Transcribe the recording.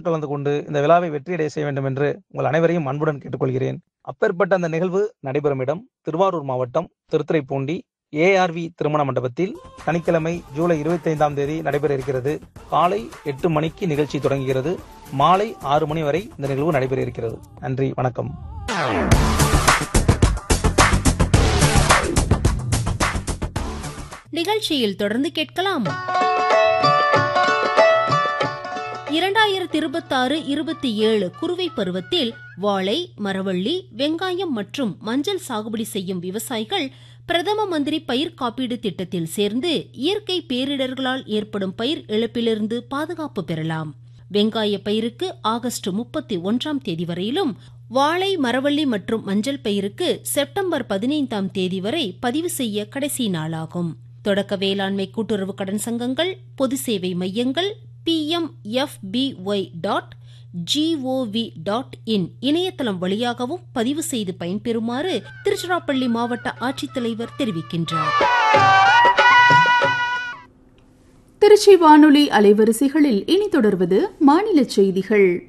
கலந்து கொண்டு இந்த விழாவை வெற்றியடைய செய்ய வேண்டும் என்று உங்கள் அனைவரையும் அன்புடன் கேட்டுக்கொள்கிறேன். அப்பேற்பட்ட அந்த நிகழ்வு நடைபெறும் இடம் திருவாரூர் மாவட்டம் திருத்துறைப்பூண்டி ARV திருமண மண்டபத்தில் சனிக்கிழமை ஜூலை 25ஆம் தேதி நடைபெற இருக்கிறது. காலை 8 மணிக்கு நிகழ்ச்சி தொடங்குகிறது. மாலை 6 மணி வரை இந்த நிகழ்வு நடைபெற இருக்கிறது. நன்றி, வணக்கம். நிகழ்ச்சியில் தொடர்ந்து கேட்கலாம். 2026-27 குறுவை பருவத்தில் வாழை, மரவள்ளி, வெங்காயம் மற்றும் மஞ்சள் சாகுபடி செய்யும் விவசாயிகள் பிரதம மந்திரி பயிர் காப்பீடு திட்டத்தில் சேர்ந்து இயற்கை பேரிடர்களால் ஏற்படும் பயிர் இழப்பிலிருந்து பாதுகாப்பு பெறலாம். வெங்காய பயிருக்கு ஆகஸ்ட் 31ஆம் தேதி வரையிலும், வாழை, மரவள்ளி மற்றும் மஞ்சள் பயிருக்கு செப்டம்பர் 15ஆம் தேதி வரை பதிவு செய்ய கடைசி நாளாகும். தொடக்க வேளாண்மை கூட்டுறவு கடன் சங்கங்கள், பொது சேவை மையங்கள், pmfby.gov.in இணையதளம் வழியாகவும் பதிவு செய்து பயன்பெறுமாறு திருச்சிராப்பள்ளி மாவட்ட ஆட்சித்தலைவர் தெரிவிக்கின்றார். திருச்சி வானொலி அலைவரிசைகளில் இனி தொடர்வது மாநில செய்திகள்.